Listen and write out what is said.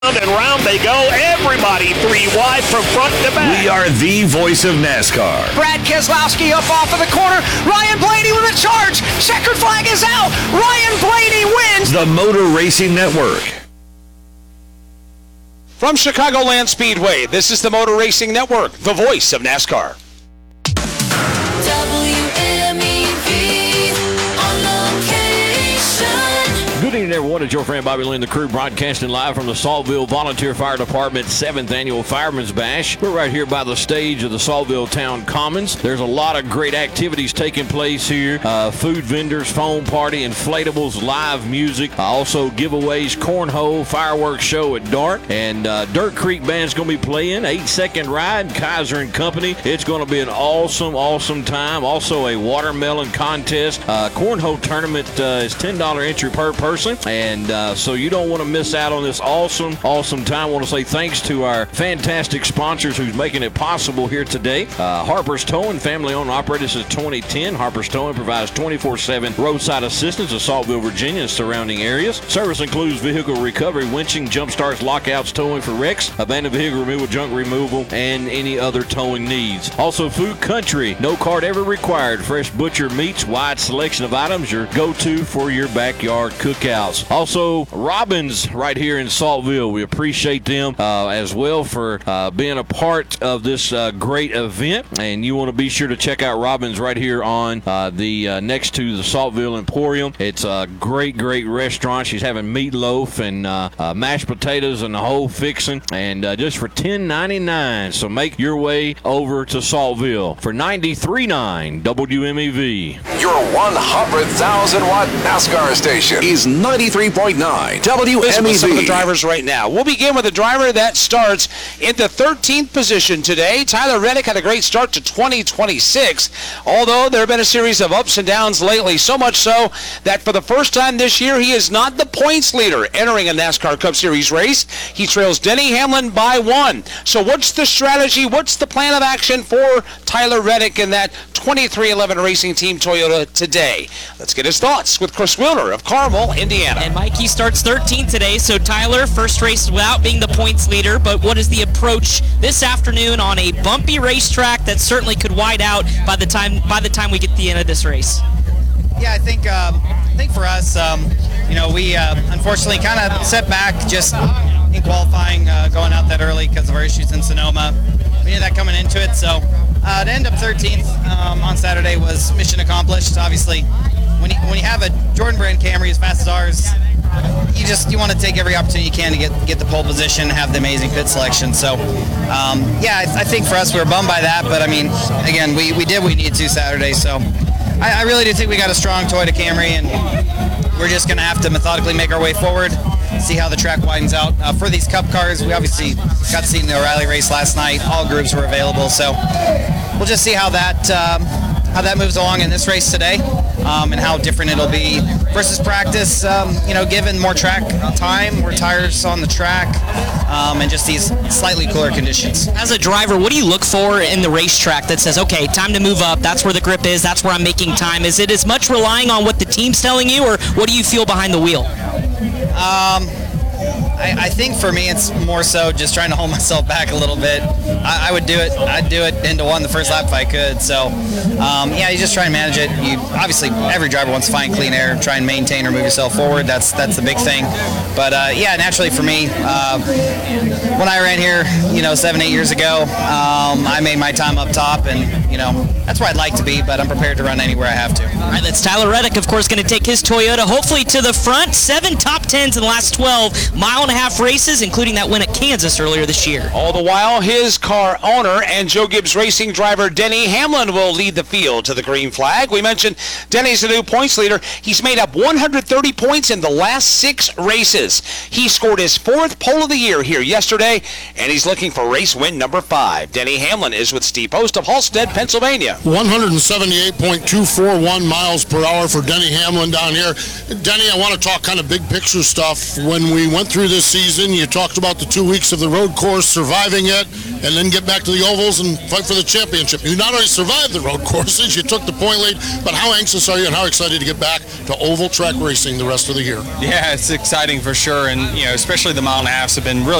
And round they go. Everybody three wide from front to back. We are the voice of NASCAR. Brad Keselowski up off of the corner. Ryan Blaney with a charge. Checkered flag is out. Ryan Blaney wins. The Motor Racing Network. From Chicagoland Speedway, this is the Motor Racing Network, the voice of NASCAR. Good evening, everyone. It's your friend Bobby Lynn, the crew, broadcasting live from the Saltville Volunteer Fire Department 7th Annual Fireman's Bash. We're right here by the stage of the Saltville Town Commons. There's a lot of great activities taking place here. Food vendors, foam party, inflatables, live music, also giveaways, cornhole, fireworks show at dark, and Dirt Creek Band's going to be playing 8-second ride, Kaiser & Company. It's going to be an awesome time. Also a watermelon contest. Cornhole tournament is $10 entry per person. And so you don't want to miss out on this awesome time. I want to say thanks to our fantastic sponsors who's making it possible here today. Harper's Towing, family-owned and operated since 2010. Harper's Towing provides 24/7 roadside assistance in Saltville, Virginia and surrounding areas. Service includes vehicle recovery, winching, jump starts, lockouts, towing for wrecks, abandoned vehicle removal, junk removal, and any other towing needs. Also, Food Country, no card ever required. Fresh butcher meats, wide selection of items, your go-to for your backyard cookout. Also, Robbins right here in Saltville. We appreciate them as well for being a part of this great event. And you want to be sure to check out Robbins right here on the next to the Saltville Emporium. It's a great restaurant. She's having meatloaf and mashed potatoes and the whole fixin', and just for $10.99. So make your way over to Saltville for 93.9 WMEV. Your 100,000-watt NASCAR station is 93.9 WMEV. Some of the drivers right now. We'll begin with a driver that starts in the 13th position today. Tyler Reddick had a great start to 2026, although there have been a series of ups and downs lately, so much so that for the first time this year, he is not the points leader entering a NASCAR Cup Series race. He trails Denny Hamlin by 1. So what's the strategy? What's the plan of action for Tyler Reddick and that 2311 Racing Team Toyota today? Let's get his thoughts with Chris Wheeler of Carmel, Indiana. And Mikey starts 13th today, so Tyler, first race without being the points leader, but what is the approach this afternoon on a bumpy racetrack that certainly could wide out by the time we get to the end of this race? Yeah, I think for us, we unfortunately kind of set back just in qualifying, going out that early because of our issues in Sonoma. We knew that coming into it, so to end up 13th on Saturday was mission accomplished. Obviously, when you have a Jordan brand Camry as fast as ours, you want to take every opportunity you can to get the pole position, have the amazing pit selection. So, I think for us we were bummed by that, but I mean, again, we did what we needed to Saturday. So, I really do think we got a strong Toyota Camry, and we're just going to have to methodically make our way forward, see how the track widens out. For these Cup cars, we obviously got to see the O'Reilly race last night. All groups were available, so we'll just see how that moves along in this race today, and how different it'll be versus practice. Given more track time, more tires on the track, and just these slightly cooler conditions. As a driver, what do you look for in the racetrack that says, okay, time to move up, that's where the grip is, that's where I'm making time? Is it as much relying on what the team's telling you, or what do you feel behind the wheel? I think for me it's more so just trying to hold myself back a little bit. I would do it. I'd do it into one the first lap if I could. So, you just try and manage it. Obviously, every driver wants to find clean air, try and maintain or move yourself forward. That's the big thing. But, naturally for me, when I ran here, 7-8 years ago, I made my time up top, and, that's where I'd like to be, but I'm prepared to run anywhere I have to. All right, that's Tyler Reddick, of course, going to take his Toyota hopefully to the front. 7 top 10s in the last 12 mile-and-a-half races, including that win at Kansas earlier this year. All the while, his car owner and Joe Gibbs Racing driver Denny Hamlin will lead the field to the green flag. We mentioned Denny's the new points leader. He's made up 130 points in the last 6 races. He scored his 4th pole of the year here yesterday, and he's looking for race win number 5. Denny Hamlin is with Steve Post of Halstead, Pennsylvania. 178.241 miles per hour for Denny Hamlin down here. Denny, I want to talk kind of big picture stuff. When we went through this this season. You talked about the 2 weeks of the road course, surviving it, and then get back to the ovals and fight for the championship. You not only survived the road courses, you took the point lead, but how anxious are you and how excited to get back to oval track racing the rest of the year? Yeah, it's exciting for sure, and especially the mile and a halves have been really